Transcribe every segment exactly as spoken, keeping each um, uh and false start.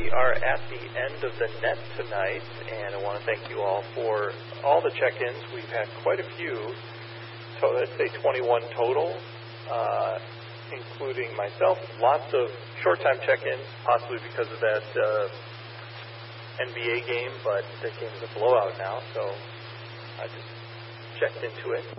we are at the end of the net tonight, and I want to thank you all for all the check-ins. We've had quite a few, so let's say twenty-one total, uh, including myself. Lots of short-time check-ins, possibly because of that uh, N B A game, but that game is a blowout now, so I just checked into it.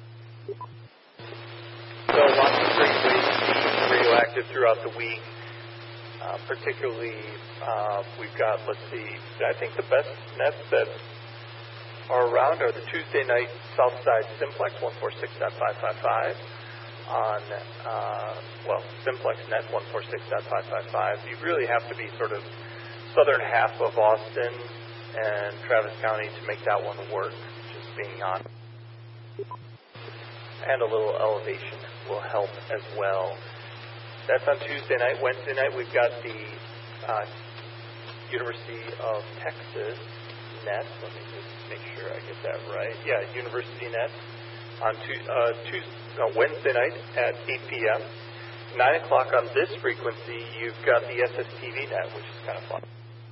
So lots of great ways to be radioactive throughout the week. Uh, particularly, uh, we've got, let's see, I think the best nets that are around are the Tuesday night Southside Simplex one forty-six dot five five five on, uh, well, Simplex Net one forty-six dot five five five. You really have to be sort of southern half of Austin and Travis County to make that one work, just being on. And a little elevation will help as well. That's on Tuesday night. Wednesday night, we've got the uh, University of Texas Net. Let me just make sure I get that right. Yeah, University Net on tu- uh, Tuesday, no, Wednesday night at eight p.m. nine o'clock on this frequency, you've got the S S T V Net, which is kind of fun.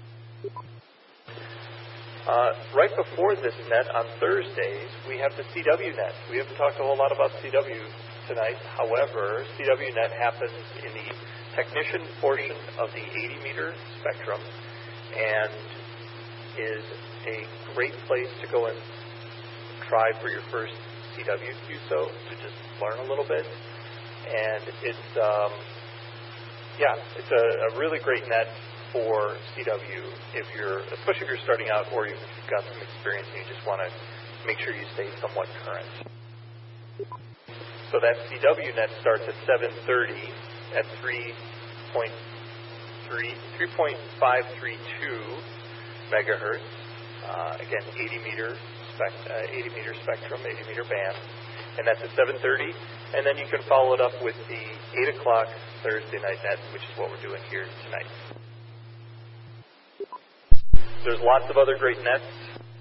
Uh, right before this net on Thursdays, we have the C W Net. We haven't talked a whole lot about C W tonight. However, C W Net happens in the technician portion of the eighty meter spectrum and is a great place to go and try for your first C W Q S O to just learn a little bit. And it's, um, yeah, it's a, a really great net for C W if you're, especially if you're starting out or even if you've got some experience and you just want to make sure you stay somewhat current. So that C W net starts at seven thirty at three point five three two megahertz. Uh, again, eighty meter spec, uh, eighty meter spectrum, eighty meter band, and that's at seven thirty. And then you can follow it up with the eight o'clock Thursday night net, which is what we're doing here tonight. There's lots of other great nets.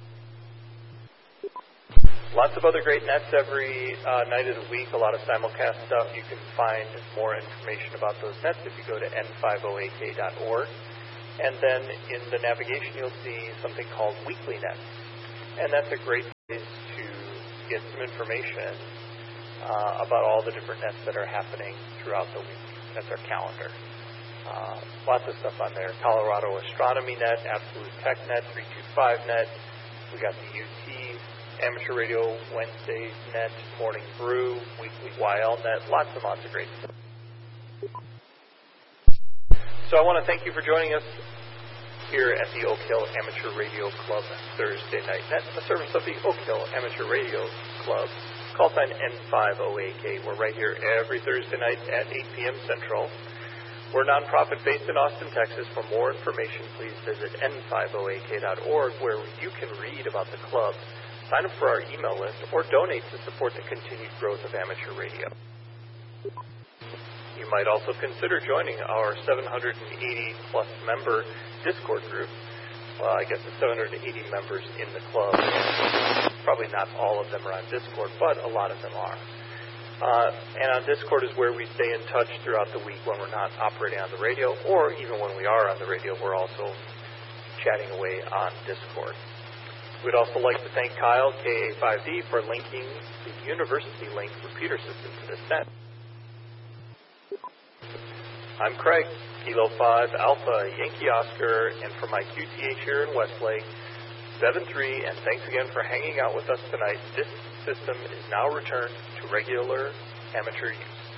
Lots of other great nets every uh, night of the week, a lot of simulcast stuff. You can find more information about those nets if you go to N five oh A K dot org. And then in the navigation, you'll see something called Weekly Nets. And that's a great place to get some information uh, about all the different nets that are happening throughout the week. That's our calendar. Uh, lots of stuff on there. Colorado Astronomy Net, Absolute Tech Net, three two five Net. We got the U T Amateur Radio Wednesdays Net, Morning Brew, Weekly Y L Net, lots and lots of great stuff. So I want to thank you for joining us here at the Oak Hill Amateur Radio Club Thursday Night Net, a service of the Oak Hill Amateur Radio Club, call sign N five oh A K. We're right here every Thursday night at eight p.m. Central. We're a nonprofit based in Austin, Texas. For more information, please visit N five oh A K dot org, where you can read about the club, sign up for our email list, or donate to support the continued growth of amateur radio. You might also consider joining our seven hundred eighty plus member Discord group. Well, I guess the seven hundred eighty members in the club. Probably not all of them are on Discord, but a lot of them are. Uh, and on Discord is where we stay in touch throughout the week when we're not operating on the radio, or even when we are on the radio, we're also chatting away on Discord. We'd also like to thank Kyle, K A five D, for linking the University Link repeater system to this net. I'm Craig, Kilo five Alpha, Yankee Oscar, and for my Q T H here in Westlake, seven three, and thanks again for hanging out with us tonight. This system is now returned to regular amateur use.